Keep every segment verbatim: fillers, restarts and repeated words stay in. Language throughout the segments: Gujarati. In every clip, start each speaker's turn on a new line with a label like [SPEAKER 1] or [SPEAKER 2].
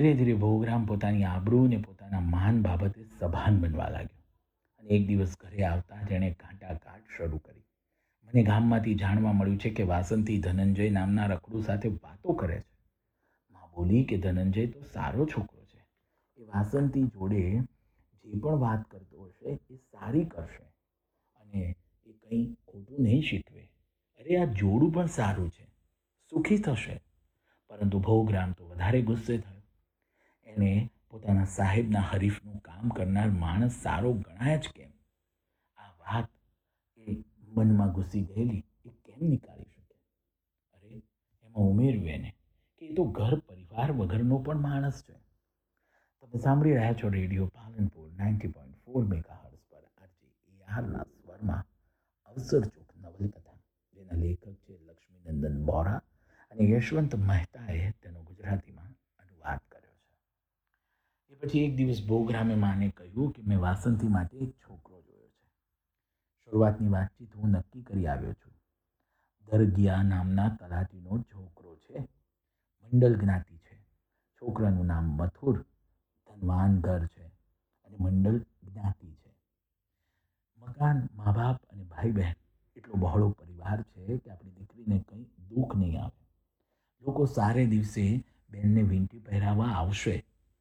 [SPEAKER 1] ધીરે ધીરે ભોગરામ પોતાની આબરૂ અને પોતાના માન બાબતે સભાન બનવા લાગ્યો. અને એક દિવસ ઘરે આવતા જ એણે ઘાંટાઘાટ શરૂ કરી. મને ગામમાંથી જાણવા મળ્યું છે કે વાસંતી ધનંજય નામના રખડુ સાથે વાતો કરે છે. માં બોલી કે ધનંજય તો સારો છોકરો છે. એ વાસંતી જોડે જે પણ વાત કરતો હશે એ સારી કરશે અને એ કંઈ ખોટું નહીં શીખવે. અરે આ જોડું પણ સારું છે, સુખી થશે. પરંતુ ભોગરામ તો વધારે ગુસ્સે થયો. એણે પોતાના સાહેબના હરીફનું કામ કરનાર માણસ સારો ગણાય જ કેમ? આ વાત એ મનમાં ઘૂસી ગયેલી એ કેમ નીકાળી શકે? અરે એમાં ઉમેર્યું એને કે એ તો ઘર પરિવાર વગરનો પણ માણસ છે. તમે સાંભળી રહ્યા છો radio Palanpur ninety point four mega hertz પર આરજે એઆરના સ્વરમાં અવસર ચોક નવલકથા, જેના લેખક છે લક્ષ્મીનંદન બોરા અને યશવંત મહેતાએ તેનો ગુજરાતીમાં અનુવાદ કર્યો છે. એ પછી એક દિવસ ભોગરામે માને કહ્યું કે મેં વાસંતી માટે એક છોકરો જોયો છે. શરૂઆતની વાતચીત હું નક્કી કરી આવ્યો છું. દરગિયા નામના તલાટીનો છોકરો છે. મંડલ જ્ઞાતિ છે. છોકરાનું નામ મથુર, ધનવાન ઘર છે અને મંડલ જ્ઞાતિ છે. મકાન, મા બાપ અને ભાઈ બહેન એટલો બહોળો પરિવાર છે કે આપણી દીકરીને કંઈ દુઃખ નહીં આવે. લોકો સારે દિવસે બેનને વીંટી પહેરાવવા આવશે.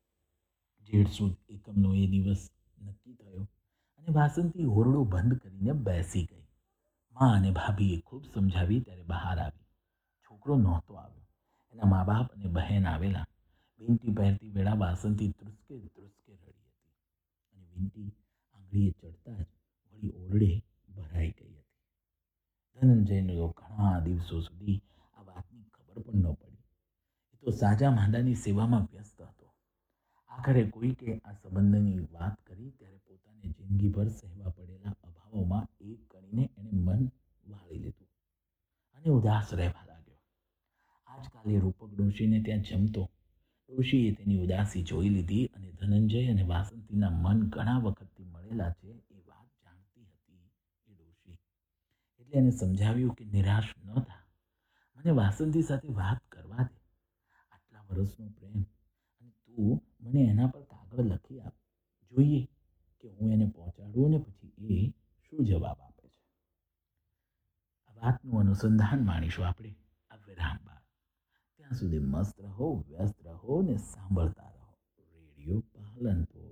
[SPEAKER 1] જેઠ સુદ એકમનો એ દિવસ નક્કી થયો અને વાસંતી ઓરડો બંધ કરીને બેસી ગઈ. મા અને ભાભીએ ખૂબ સમજાવી ત્યારે બહાર આવી. છોકરો નહોતો આવ્યો. એના મા બાપ અને બહેન આવેલા. વીંટી પહેરતી વેળા વાસંતી ધ્રુસકે ધ્રુસકે રડી હતી અને વીંટી આંગળીએ ચડતા જ વળી ઓરડે ભરાઈ ગઈ હતી. ધનંજયને તો ઘણા દિવસો સુધી આ વાતની ખબર પણ ન પડી. એ તો સાજા માંદાની સેવામાં વ્યસ્ત હતો. આખરે કોઈકે આ સંબંધની વાત કરી ત્યારે પોતાને જિંદગીભર સહેવા પડેલા અભાવોમાં એક ગણીને એણે મન વાળી લીધું અને ઉદાસ રહેવા લાગ્યો. આજકાલ એ રૂપક ડોશીને ત્યાં જમતો. ડોશીએ તેની ઉદાસી જોઈ લીધી અને ધનંજય અને વાસંતીના મન ઘણા વખતથી મળેલા છે એ વાત જાણતી હતી એ ડોશી. એટલે એને સમજાવ્યું કે નિરાશ ન થા. મને વાસંતી સાથે વાત કરવા દે. આટલા વર્ષનો પ્રેમ અને તું મને એના પર કાગળ લખી આપ. જોઈએ કે હું એને પહોંચાડું ને પછી એ શું જવાબ આપે છે. આ વાતનું અનુસંધાન માણીશું આપણે આ વિરામ બાદ. ત્યાં સુધી મસ્ત રહો, વ્યસ્ત રહો ને સાંભળતા રહો રેડિયો પાલનપુર.